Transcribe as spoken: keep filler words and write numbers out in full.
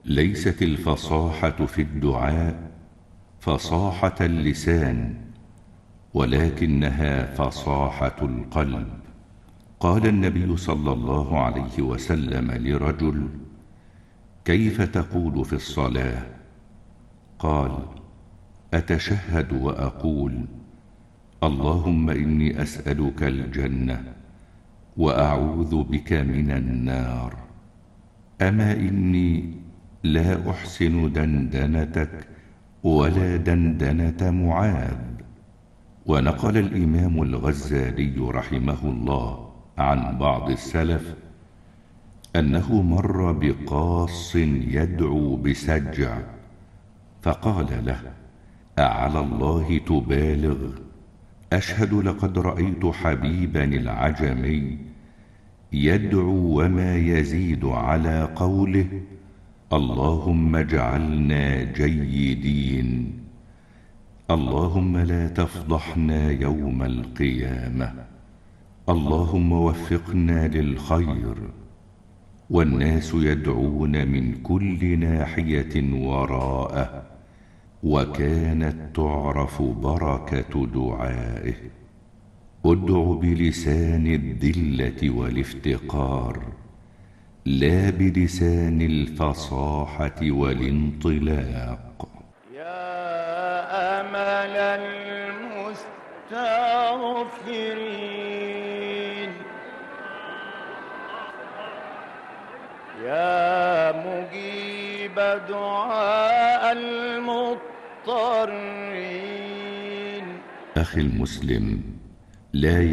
ليست الفصاحة في الدعاء فصاحة اللسان، ولكنها فصاحة القلب. قال النبي صلى الله عليه وسلم لرجل: كيف تقول في الصلاة؟ قال: أتشهد وأقول: اللهم إني أسألك الجنة وأعوذ بك من النار. أما إني لا أحسن دندنتك ولا دندنة معاذ. ونقل الإمام الغزالي رحمه الله عن بعض السلف أنه مر بقاص يدعو بسجع، فقال له: أعلى الله تبالغ؟ أشهد لقد رأيت حبيبا العجمي يدعو وما يزيد على قوله: اللهم اجعلنا جيدين، اللهم لا تفضحنا يوم القيامة، اللهم وفقنا للخير. والناس يدعون من كل ناحية وراءه، وكانت تعرف بركة دعائه. ادع بلسان الذلة والافتقار، لا بلسان الفصاحة والانطلاق. يا أمل المستغفرين، يا مجيب دعاء المضطرين. أخي المسلم، لا